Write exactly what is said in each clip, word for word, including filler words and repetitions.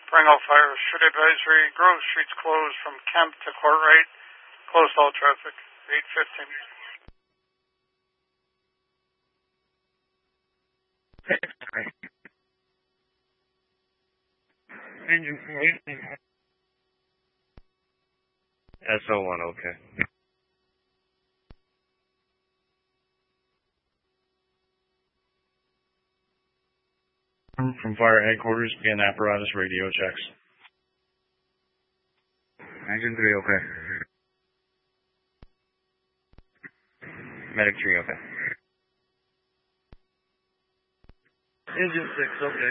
Bring all fire. Street advisory. Grove Street's closed from Kemp to Courtright. Closed all traffic. eight fifteen. Engine four eighteen. S O one, okay. From fire headquarters, begin apparatus radio checks. Engine three, okay. Medic three, okay. Engine six, okay.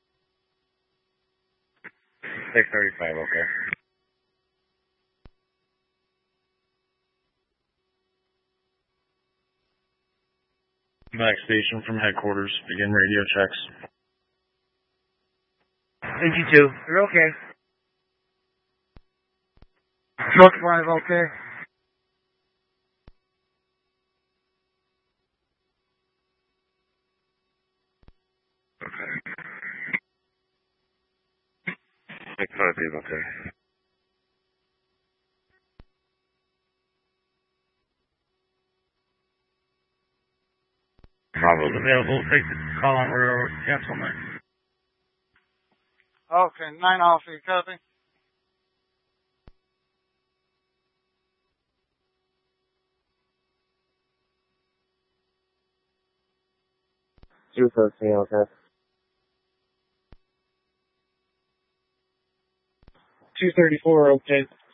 six thirty-five, okay. Medic station from headquarters, begin radio checks. Engine two, you're okay. Truck five, okay. Okay. six five, okay. Bravo's available. Take the call on railroad cancelment. Okay, nine Alpha, you copy? two thirteen, okay. two thirty-four, okay.